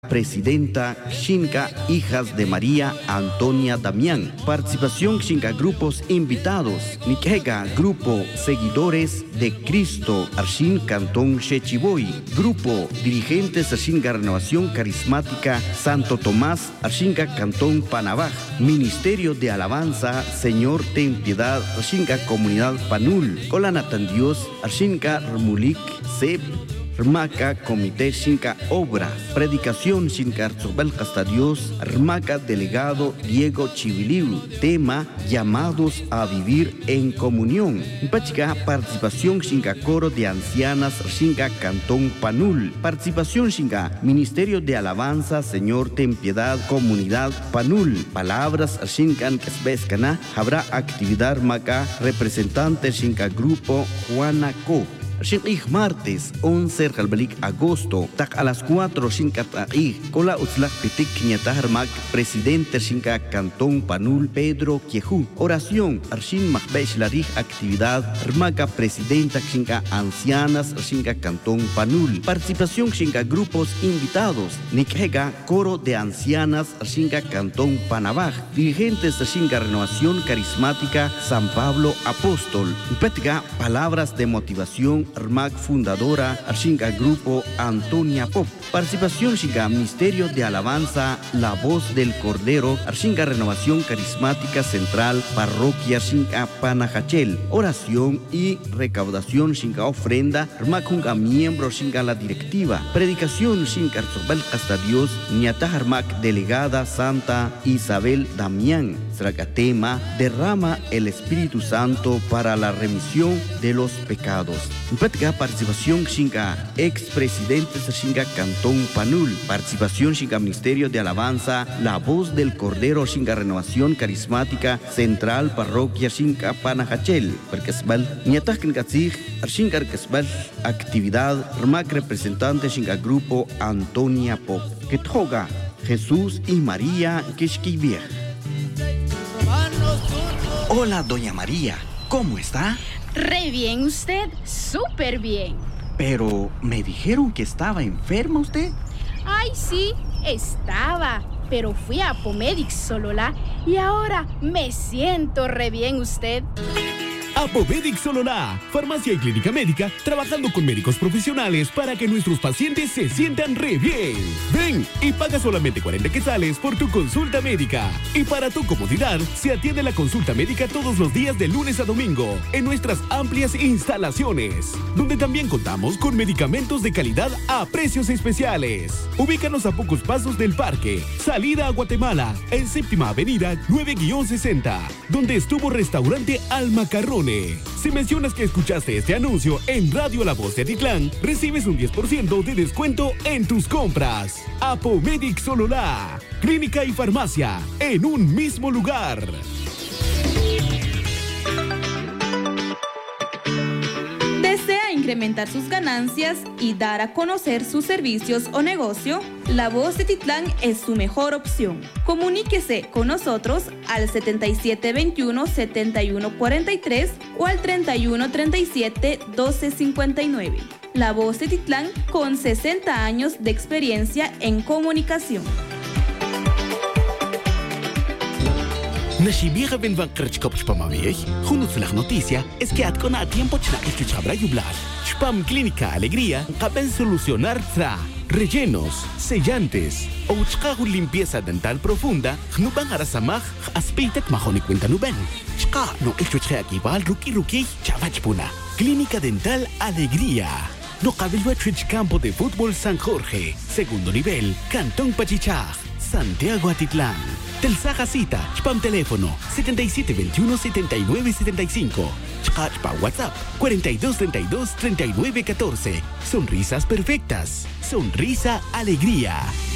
Presidenta Xinca Hijas de María Antonia Damián. Participación Xinca grupos invitados. Niquega Grupo Seguidores de Cristo Arxin Cantón Xechiboy. Grupo Dirigentes Arxinca Renovación Carismática Santo Tomás Arxinca Cantón Panabaj. Ministerio de Alabanza Señor Ten Piedad Arxinca Comunidad Panul. Colanatan Dios Arxinca Rmulik Seb Rmaca Comité Xinca Obra. Predicación Xinca Arzobel Hasta Dios. Rmaca Delegado Diego Chibiliu. Tema Llamados a vivir en comunión. Pachica Participación Xinca Coro de Ancianas Xinca Cantón Panul. Participación Xinca Ministerio de Alabanza Señor Ten Piedad Comunidad Panul. Palabras Xinca Kesbescana. Habrá actividad Maca Representante Xinca Grupo Juanaco. Xinqih martes 11 agosto, tak a las 4 xinca ta'ih, cola utzlak pitik ñataharmak, presidente xinca Cantón Panul Pedro Quiejú. Oración, arxin makbesh larij actividad, rmaca presidenta xinca ancianas xinca Cantón Panul. Participación xinca grupos invitados, Niquega Coro de Ancianas xinca Cantón Panabaj, dirigentes xinca Renovación Carismática San Pablo Apóstol. Petiga palabras de motivación, RMAC fundadora Arxinca Grupo Antonia Pop. Participación Xinca Ministerio de Alabanza La Voz del Cordero Arxinca Renovación Carismática Central Parroquia Xinca Panajachel. Oración y recaudación Xinca ofrenda RMAC Junca miembro Xinca la directiva. Predicación Xinca Arzobel Hasta Dios Ñata RMAC Delegada Santa Isabel Damián. Tema derrama el Espíritu Santo para la remisión de los pecados. Práctica participación Xinca expresidentes Xinca Cantón Panul. Participación Xinca Ministerio de Alabanza La Voz del Cordero Xinca Renovación Carismática Central Parroquia Xinca Panajachel. Perkesbal Ñatajkin Katzig Arxinca Kesbal actividad RMAC representante Xinca Grupo Antonia Pop. Kethoga Jesús y María Kishkiviej. Hola, doña María. ¿Cómo está? Re bien, usted. Súper bien. Pero, ¿me dijeron que estaba enferma usted? Ay, sí, estaba. Pero fui a Apomedic Sololá y ahora me siento re bien, usted. Apomedic Sololá, farmacia y clínica médica, trabajando con médicos profesionales para que nuestros pacientes se sientan re bien. Ven y paga solamente 40 quetzales por tu consulta médica. Y para tu comodidad, se atiende la consulta médica todos los días de lunes a domingo en nuestras amplias instalaciones, donde también contamos con medicamentos de calidad a precios especiales. Ubícanos a pocos pasos del parque, salida a Guatemala, en Séptima Avenida 9-60, donde estuvo restaurante Al Macarrone. Si mencionas que escuchaste este anuncio en Radio La Voz de Atitlán, recibes un 10% de descuento en tus compras. Apomedic Sololá, clínica y farmacia en un mismo lugar. ¿Desea incrementar sus ganancias y dar a conocer sus servicios o negocio? La Voz de Atitlán es su mejor opción. Comuníquese con nosotros al 7721-7143 o al 3137-1259. La Voz de Atitlán con 60 años de experiencia en comunicación. Nashibiga ben van krachkopch pamaviej, junus la noticia es que atkona a tiempo chna escuchabra yublar. Spam Clínica Alegría, caben solucionar tra rellenos, sellantes, o limpieza dental profunda, nuban arasamaj, aspeitek majoni cuenta nuben. Chka no echuche aquí val ruki chavachpuna. Clínica Dental Alegría. No cabello campo de fútbol San Jorge, segundo nivel, Cantón Pachichaj, Santiago Atitlán. Telsaja cita, spam teléfono 7721-7975. Chpa WhatsApp 4232-3914. Sonrisas perfectas. Sonrisa Alegría.